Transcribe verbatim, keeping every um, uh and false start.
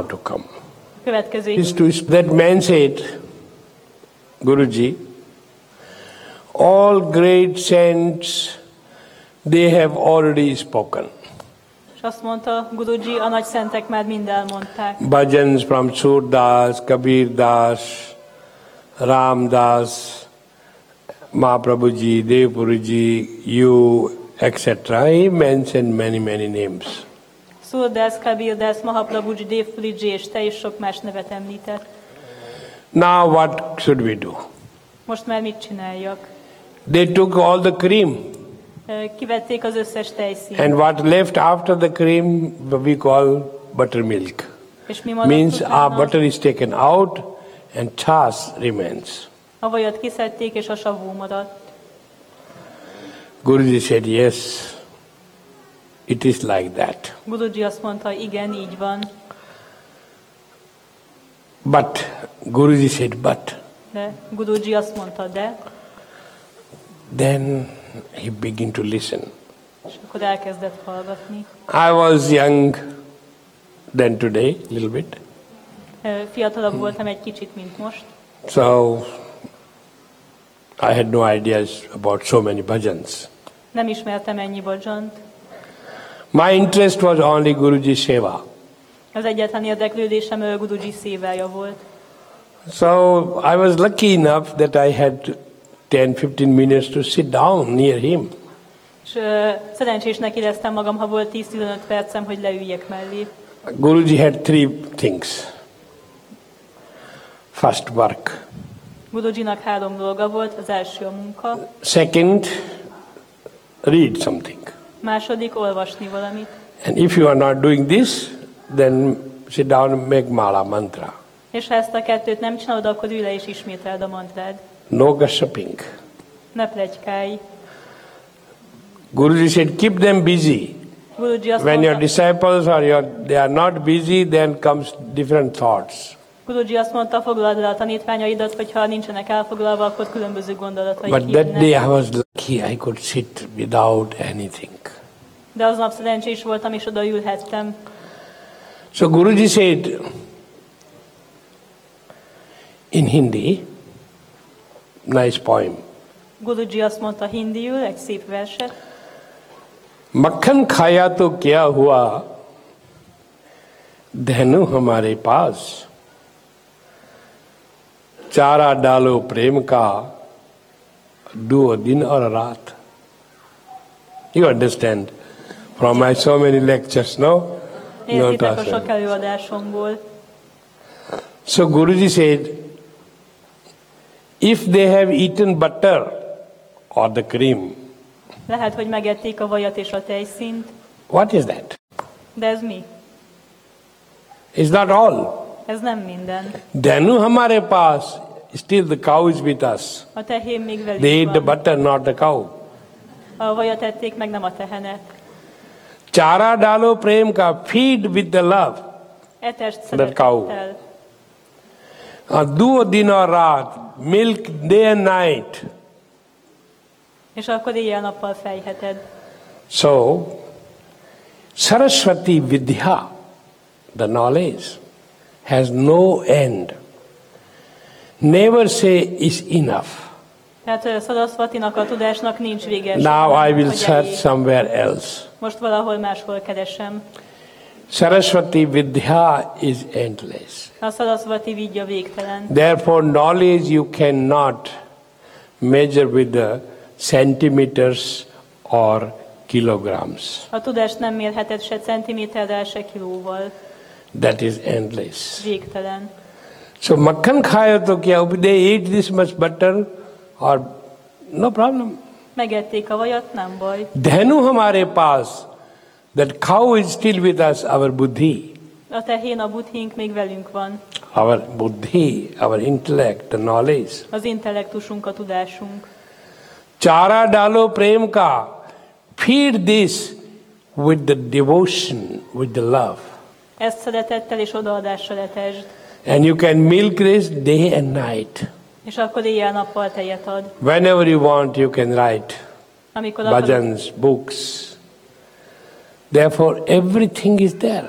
not to come. Következő Is to, that man said, Guruji, all great saints, they have already spoken. És azt mondta Guruji, a nagy szentek már mind elmondták. Bhajans from Surdas, Kabir Das, Ram Das, Mahaprabhuji, Devpuruji, you, et cetera. He mentioned many, many names. Surdas, Kabir Das, Mahaprabhuji, Devpuruji és te is sok más nevet említett. Now what should we do? Most már mit csináljak? They took all the cream. Kivették az összes tejszínt. And what left after the cream we call buttermilk. És mi maradt Means utána? our butter is taken out and chaas remains. A vajat kiszedték, és a savó maradt. Guruji said, yes, it is like that. Guruji azt mondta, igen, így van. But, Guruji said, but. De Guruji azt mondta, de. Then he began to listen. És akkor elkezdett hallgatni. I was young then today, a little bit. Fiatalabb voltam egy kicsit, mint most. So, I had no ideas about so many bhajans. Nem ismertem ennyi bhajant. My interest was only Guruji Seva. Az egyetlen érdeklődésem a Guruji szévája volt. So, I was lucky enough that I had ten fifteen minutes to sit down near him. És uh, szerencsésnek éreztem magam, ha volt tíz-tizenöt percem, hogy leüljek mellé. Guruji had three things. First, work. Gurujinak három dolga volt, az első a munka. Second, read something. Második, olvasni valamit. And if you are not doing this, then sit down and make mala mantra. És ha ezt a kettőt nem csinálod, akkor ülj le és ismételd a mantrád. No gossiping. Ne pletykálj. Guruji said, keep them busy. Guruji azt When mondta, your disciples are your, they are not busy, then comes different thoughts. Guruji azt mondta, foglald le a tanítványaidat, hogyha nincsenek elfoglalva, akkor különböző gondolataik But that day jönnek. I was lucky, I could sit without anything. De aznap szerencsés voltam, és oda ülhettem. So Guruji said, in Hindi, nice poem. Guruji azt mondta hindiül, egy szép verset. मक्खन खाया तो क्या हुआ धनु हमारे पास चारा डालो प्रेम का डुओ दिन और रात. You understand from my so many lectures, no? No Értitek a sok translation. előadásomból. So Guruji said, if they have eaten butter or the cream, Lehet, hogy megették a vajat és a tejszínt, what is that? de ez mi? It's not all. Ez nem minden. Dhanu hamare paas, still the cow is with us. A tehén még velük They ate the van. butter, not the cow. A vajat ették, meg nem a tehenet. Chara dalo prem ka, feed with the love. Etest The cow. szeretettel. Uh, duo din or raat, milk day and night. És akkor éjjel-nappal fejheted. So, Saraswati Vidya, the knowledge, has no end. Never say is enough. Tehát Saraswatinak a tudásnak nincs vége. Now I will hogy search elég. somewhere else. Most valahol máshol keresem. Saraswati Vidya is endless. A Saraswati vidya végtelen. Therefore, knowledge you cannot measure with the centimeters or kilograms. A tudást nem mérheted se centiméterrel, se kilóval. That is endless. Végtelen. So, makhan khaya to kya? They ate this much butter, or no problem. Megették a vajat, nem baj. Dhanu hamare paas. That cow is still with us, our buddhi. A tehén, a buddhink még velünk van. Our buddhi, our intellect, the knowledge. Az intellektusunk, a tudásunk. Chara dalo prem ka. Feed this with the devotion, with the love. Ezt szeretettel és odaadással etesd. And you can milk this day and night. És akkor éjjel-nappal tejet ad. Whenever you want, you can write Amikor akarod, bhajans, books. Therefore, everything is there.